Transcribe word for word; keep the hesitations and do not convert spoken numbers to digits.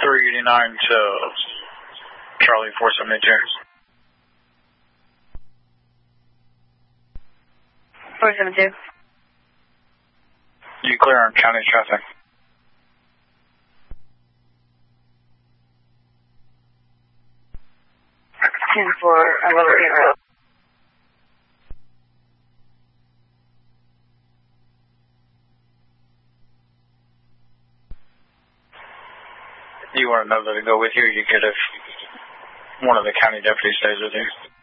three eighty-nine to Charlie four seventy-two. four seventy-two. You clear on county traffic. ten four, I will zero. You want another to go with you, you could if one of the county deputies stays with you.